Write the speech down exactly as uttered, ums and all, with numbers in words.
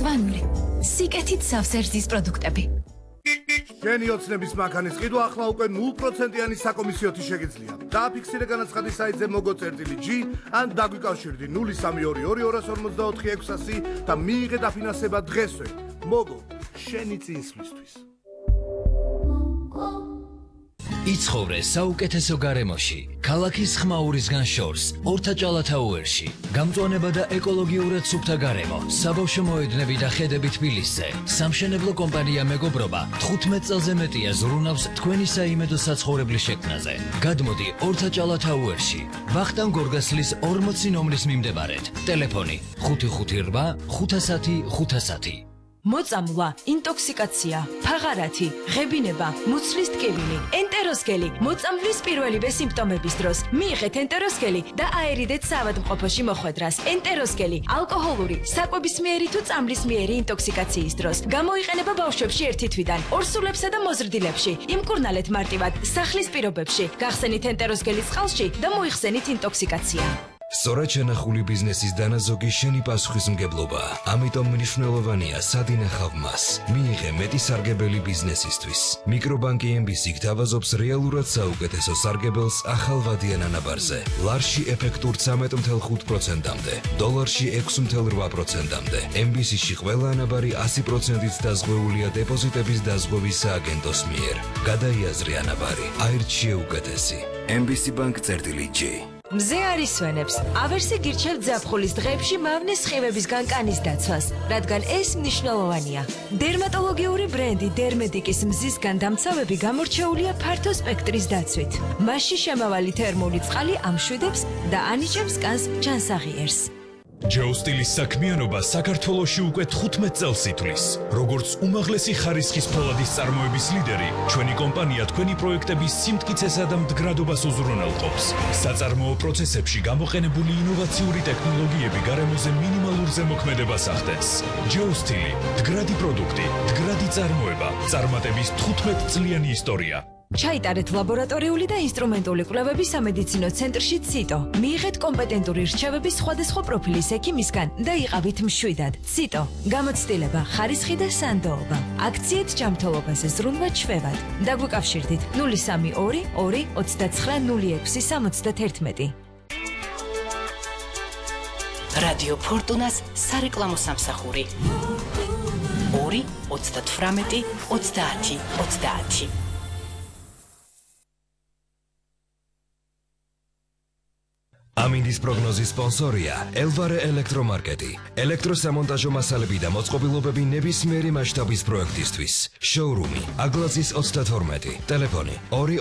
მწვანული, სიკეთით სავსე პროდუქტები. Გენი ოცნების მანქანის ყიდვა ახლა უკვე ნულ პროცენტიანი საკომისიოთი შეგიძლია. დააფიქსირე განაცხადის საიტზე მოგო წერტილი G ან დაგვიკავშირდი ნული სამი ორი ორი ორას ორმოცდაოთხი ექვსასი და მიიღე დაფინანსება დღესვე. მოგო, შენი წინსვლისთვის. იცხოვრე საუკეთესო გარემოში, ქალაქის ხმაურისგან შორს, ორთაჭალათაუერში, გამწვანება და ეკოლოგიურად სუფთა გარემო, საბავშვო მოედნები და ხედები თბილისზე. სამშენებლო კომპანია მეგობრობა თხუთმეტ წელზე მეტია ზრუნავს თქვენი საიმედო საცხოვრებლის შექმნაზე. გადმოდი ორთაჭალათაუერში, ვახტანგ გორგასლის ორმოცი ნომრის მიმდებარედ. ტელეფონი ხუთი ხუთი რვა ხუთასათი ხუთასათი. მოწამვლა, ინტოქსიკაცია, ფაღარათი, ღებინება, მუცლის ტკივილი, ენტეროსკელი, მოწამვლის პირველივე სიმპტომების დროს მიიღეთ ენტეროსკელი და აერიდეთ საავადმყოფოში მოხვედრას. ენტეროსკელი ალკოჰოლური, საკვებისმიერი თუ წამლისმიერი ინტოქსიკაციის დროს გამოიყენება ბავშვებში ერთი თვიდან, ორსულებსა და მოზრდილებში. იმკურნალეთ მარტივად სახლის პირობებში, გახსენით ენტეროსკელის წყალში და მოიხსენით ინტოქსიკაცია. სწორად შენახული ბიზნესის დანაზოგი შენი პასუხისმგებლობა. ამიტომ მნიშვნელოვანია სად ინახავ მას. მიიღე მეტი სარგებელი ბიზნესისთვის. მიკრობანკი ემ ბი სი გთავაზობს რეალურად საუკეთესო სარგებელს ახალ ვადიან ანაბარზე. ლარში ეფექტურ ცამეტ ათეულ ხუთ პროცენტამდე, დოლარში ექვსი ათეულ რვა პროცენტამდე. ემ ბი სი-ში ყველა ანაბარი ასი პროცენტით დაზღვეულია დეპოზიტების დაზღვევის სააგენტოს მიერ. გადაიაზრე ანაბარი, აირჩიე უკეთესი. ემ ბი სი ბანკ წერტილი G. მზე არისვენებს, ავერსი გირჩევთ ზაფხულის დღეებში მავნე სხივების განკანის დაცვას, რადგან ეს მნიშვნელოვანია. დერმატოლოგიური ბრენდი დერმედიკის მზისგან დამცავები გამორჩეულია ფართო სპექტრის დაცვით. მასში შემავალი თერმული წყალი ამშვიდებს და ანიჭებს კანს ჯანსაღიერს. ჯეოსტილის საქმიანობა საქართველოში უკვე თხუთმეტ წელს ითვლის. როგორც უმაღლესი ხარისხის ფოლადის წარმოების ლიდერი, ჩვენი კომპანია თქვენი პროექტების სიმტკიცესა და მდგრადობას უზრუნველყოფს. საწარმოო პროცესებში გამოყენებული ინოვაციური ტექნოლოგიები გარემოზე მინიმალურ ზემოქმედებას ახდენს. ჯეოსტილი, მდგრადი პროდუქტი, მდგრადი წარმოება, წარმატების თხუთმეტ წლიანი ისტორია. ჩაიტარეთ ლაბორატორიული და ინსტრუმენტული კვლევები სამედიცინო ცენტრში ციტო. მიიღეთ კომპეტენტური რჩევები სხვადასხვა პროფილის ექიმისგან და იყავით მშვიდად. ციტო, გამოცდილება, ხარისხი და სანდოობა. აქციეთ ჯანმრთელობაზე ზრუნვა ჩვევად. დაგვიკავშირდით ნული სამი ორი ორი ოცდაცხრა ნული ექვსი სამოცდაათი. რადიო ფორტუნას სარეკლამო სამსახური ორი ოცდათვრამეტი ოცდაათი ოცდაათი. ამინდის პროგნოზის სპონსორია ელვარე ელექტრომარკეტი. ელექტროსამონტაჟო მასალები და მოწყობილობები ნებისმიერი მასშტაბის პროექტისთვის. შოურუმი აგლაძის ოცდათორმეტი. ტელეფონი ორი